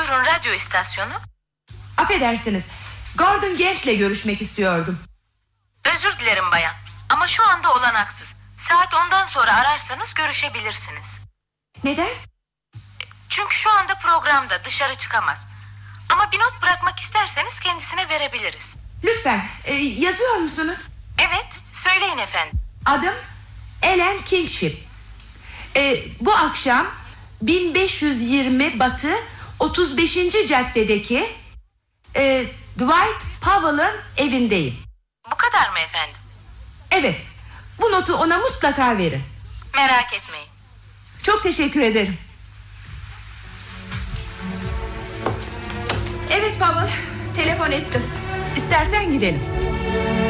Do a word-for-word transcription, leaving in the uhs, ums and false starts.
Buyurun, radyo istasyonu. Affedersiniz, Gordon Gent'le görüşmek istiyordum. Özür dilerim bayan, ama şu anda olanaksız. Saat ondan sonra ararsanız görüşebilirsiniz. Neden? Çünkü şu anda programda, dışarı çıkamaz. Ama bir not bırakmak isterseniz kendisine verebiliriz. Lütfen, e, yazıyor musunuz? Evet, söyleyin efendim. Adım Ellen Kingship. e, Bu akşam bin beş yüz yirmi Batı otuz beşinci caddedeki e, Dwight Powell'ın evindeyim. Bu kadar mı efendim? Evet, bu notu ona mutlaka verin. Merak etmeyin. Çok teşekkür ederim. Evet Powell, telefon ettim. İstersen gidelim.